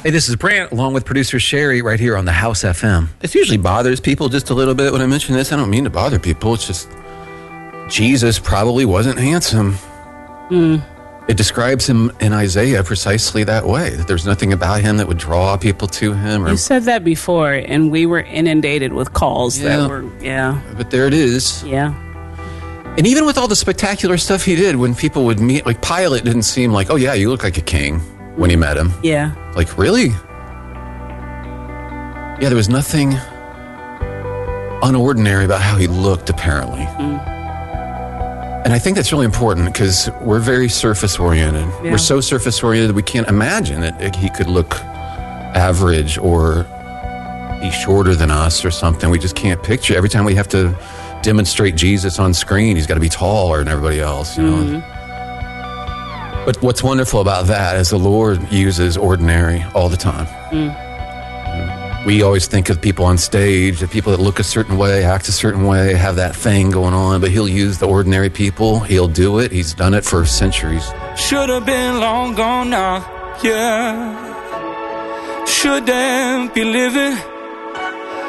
Hey, this is Brant, along with producer Sherry, right here on the House FM. This usually bothers people just a little bit when I mention this. I don't mean to bother people. It's just Jesus probably wasn't handsome. It describes him in Isaiah precisely that way, that there's nothing about him that would draw people to him. You said that before, and we were inundated with calls that were, But there it is. Yeah. And even with all the spectacular stuff he did, when people would meet, like Pilate didn't seem like, oh yeah, you look like a king when he met him. Yeah. Like, really? Yeah, there was nothing unordinary about how he looked, apparently. And I think that's really important because we're very surface-oriented. Yeah. We're so surface-oriented that we can't imagine that he could look average or be shorter than us or something. We just can't picture. Every time we have to demonstrate Jesus on screen, he's got to be taller than everybody else, you know. But what's wonderful about that is the Lord uses ordinary all the time. We always think of people on stage, the people that look a certain way, act a certain way, have that thing going on, but he'll use the ordinary people. He'll do it. He's done it for centuries. Should have been long gone now, yeah. Shouldn't be living